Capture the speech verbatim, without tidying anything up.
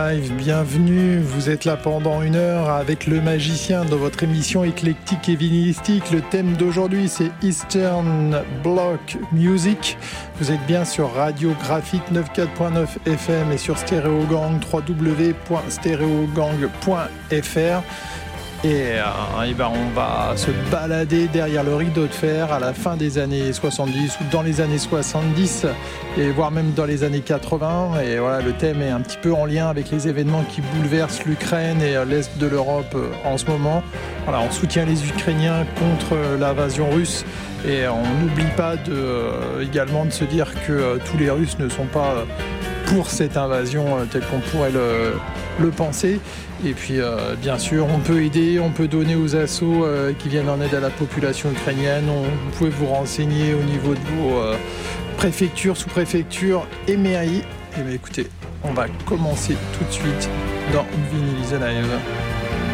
Live, bienvenue, vous êtes là pendant une heure avec le magicien dans votre émission éclectique et vinylistique. Le thème d'aujourd'hui c'est Eastern Bloc Music. Vous êtes bien sur Radio Graphite quatre-vingt-quatorze point neuf F M et sur Stéréogang, w w w point stéréogang point f r. Et, euh, et ben on va se balader derrière le rideau de fer à la fin des années soixante-dix ou dans les années soixante-dix et voire même dans les années quatre-vingts. Et voilà, le thème est un petit peu en lien avec les événements qui bouleversent l'Ukraine et l'Est de l'Europe en ce moment. Voilà, on soutient les Ukrainiens contre l'invasion russe et on n'oublie pas de, euh, également de se dire que euh, tous les Russes ne sont pas euh, pour cette invasion euh, telle qu'on pourrait le, le penser. Et puis, euh, bien sûr, on peut aider, on peut donner aux assos euh, qui viennent en aide à la population ukrainienne. On, vous pouvez vous renseigner au niveau de vos euh, préfectures, sous-préfectures et mairies. Et bien, écoutez, on va commencer tout de suite dans Vinyl is Alive.